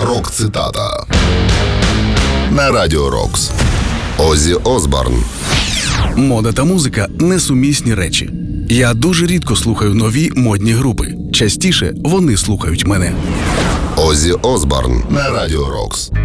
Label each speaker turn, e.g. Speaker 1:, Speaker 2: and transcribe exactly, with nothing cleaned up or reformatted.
Speaker 1: Рок-цитата на Радіо Рокс. Оззі Осборн.
Speaker 2: Мода та музика – несумісні речі. Я дуже рідко слухаю нові модні групи. Частіше вони слухають мене.
Speaker 1: Оззі Осборн на Радіо Рокс.